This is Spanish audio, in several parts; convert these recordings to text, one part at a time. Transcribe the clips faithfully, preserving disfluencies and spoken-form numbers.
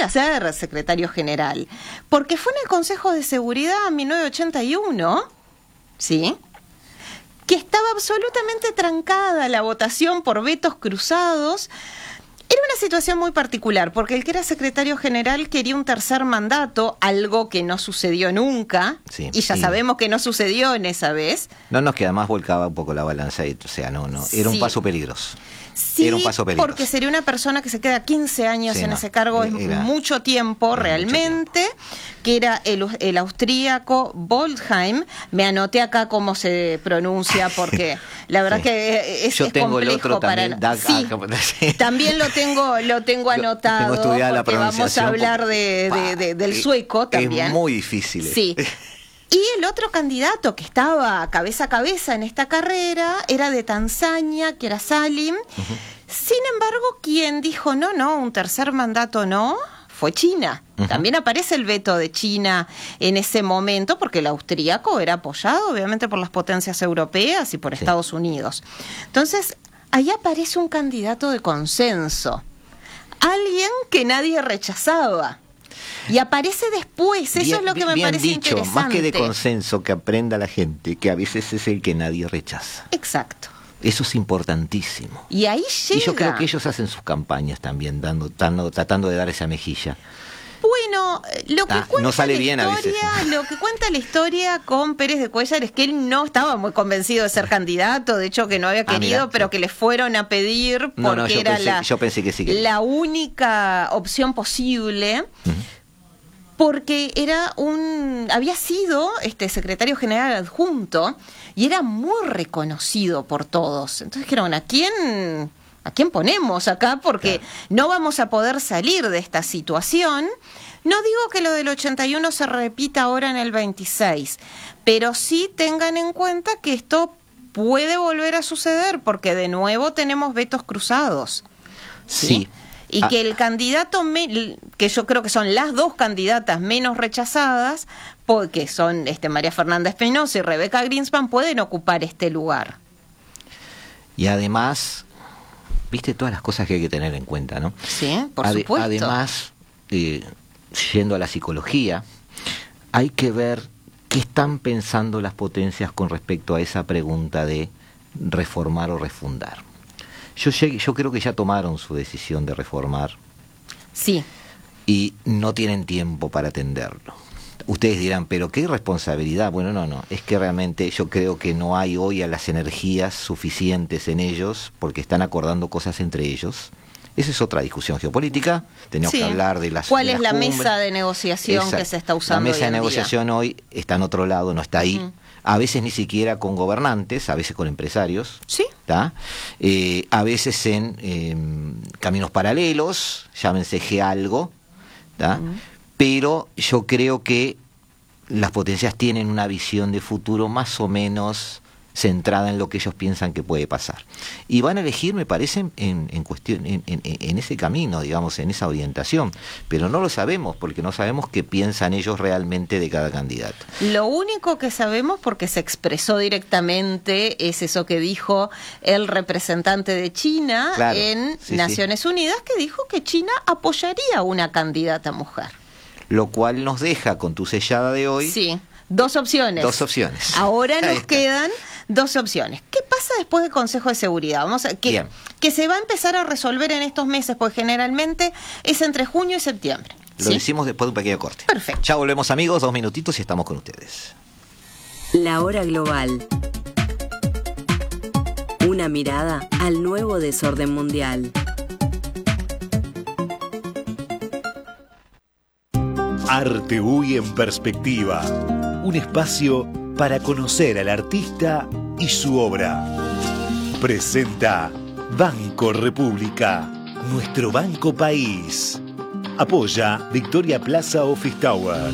para ser secretario general, porque fue en el Consejo de Seguridad en mil novecientos ochenta y uno, ¿sí?, que estaba absolutamente trancada la votación por vetos cruzados. Era una situación muy particular, porque el que era secretario general quería un tercer mandato, algo que no sucedió nunca, sí, y ya sí. sabemos que no sucedió en esa vez. No, no, es que además volcaba un poco la balanza, y, o sea, no, no, era Sí. un paso peligroso. Sí, era un paso peligroso. porque sería una persona que se queda quince años Sí, en no, ese cargo, es era- mucho tiempo era realmente, mucho tiempo. que era el, el austríaco Boldheim. Me anoté acá cómo se pronuncia, porque la verdad Sí. que es, Yo es tengo el complejo otro para... también, Dag- sí, ah, sí. también lo tengo, lo tengo Lo- anotado, tengo estudiada la porque vamos a pronunciación hablar porque- de, pa, de- de- del es- sueco también. Es muy difícil. Sí. Y el otro candidato que estaba cabeza a cabeza en esta carrera era de Tanzania, que era Salim. Uh-huh. Sin embargo, quien dijo no, no, un tercer mandato no, fue China. Uh-huh. También aparece el veto de China en ese momento, porque el austríaco era apoyado obviamente por las potencias europeas y por sí. Estados Unidos. Entonces, ahí aparece un candidato de consenso, alguien que nadie rechazaba. Y aparece después, eso bien, es lo que me bien parece dicho, interesante. Más que de consenso, que aprenda la gente, que a veces es el que nadie rechaza. Exacto. Eso es importantísimo. Y ahí llega. Y yo creo que ellos hacen sus campañas también, dando, dando, tratando de dar esa mejilla. Bueno, lo que ah, cuenta no sale la bien historia, a veces. lo que cuenta la historia con Pérez de Cuéllar es que él no estaba muy convencido de ser candidato, de hecho que no había querido, ah, mira, pero sí. que le fueron a pedir porque no, no, yo era pensé, la, yo pensé que sí quería. la única opción posible. Uh-huh. Porque era un, había sido este secretario general adjunto y era muy reconocido por todos. Entonces dijeron, ¿a quién, a quién ponemos acá? Porque claro. no vamos a poder salir de esta situación. No digo que lo del ochenta y uno se repita ahora en el veintiséis, pero sí tengan en cuenta que esto puede volver a suceder, porque de nuevo tenemos vetos cruzados. Sí. ¿Sí? Y ah. que el candidato, me, que yo creo que son las dos candidatas menos rechazadas, porque son este, María Fernanda Espinosa y Rebeca Greenspan, pueden ocupar este lugar. Y además, viste todas las cosas que hay que tener en cuenta, ¿no? Sí, por Ade- supuesto. Además, eh, yendo a la psicología, hay que ver qué están pensando las potencias con respecto a esa pregunta de reformar o refundar. Yo, llegué, yo creo que ya tomaron su decisión de reformar. Sí. Y no tienen tiempo para atenderlo. Ustedes dirán, pero qué irresponsabilidad. Bueno, no, no. Es que realmente yo creo que no hay hoy a las energías suficientes en ellos, porque están acordando cosas entre ellos. Esa es otra discusión geopolítica. Tenemos sí. que hablar de las ¿Cuál de es las la cumbres. mesa de negociación Exacto. que se está usando La mesa hoy de en negociación día? hoy está en otro lado, no está ahí. Uh-huh. A veces ni siquiera con gobernantes, a veces con empresarios. Sí. Eh, a veces en eh, caminos paralelos, llámense G algo. Uh-huh. Pero yo creo que las potencias tienen una visión de futuro más o menos centrada en lo que ellos piensan que puede pasar. Y van a elegir, me parece, en, en, cuestión, en, en, en ese camino, digamos, en esa orientación. Pero no lo sabemos, porque no sabemos qué piensan ellos realmente de cada candidato. Lo único que sabemos, porque se expresó directamente, es eso que dijo el representante de China claro, en sí, Naciones sí. Unidas, que dijo que China apoyaría a una candidata mujer. Lo cual nos deja, con tu sellada de hoy... Sí, dos opciones. Dos opciones. Ahora nos quedan... Dos opciones. ¿Qué pasa después del Consejo de Seguridad? Vamos a, que, que se va a empezar a resolver en estos meses, porque generalmente es entre junio y septiembre. Lo ¿sí? decimos después de un pequeño corte. Perfecto. Ya volvemos, amigos, dos minutitos y estamos con ustedes. La hora global. Una mirada al nuevo desorden mundial. Arte U Y en perspectiva. Un espacio para conocer al artista y su obra. Presenta Banco República, nuestro banco país. Apoya Victoria Plaza Office Tower.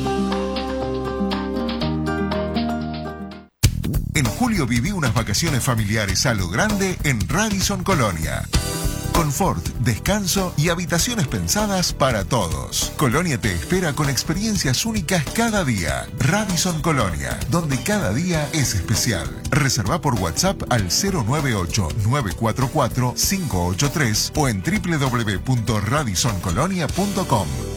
En julio viví unas vacaciones familiares a lo grande en Radisson Colonia. Confort, descanso y habitaciones pensadas para todos. Colonia te espera con experiencias únicas cada día. Radisson Colonia, donde cada día es especial. Reserva por WhatsApp al cero nueve ocho, nueve cuatro cuatro, cinco ocho tres o en doble u doble u doble u punto radisson colonia punto com.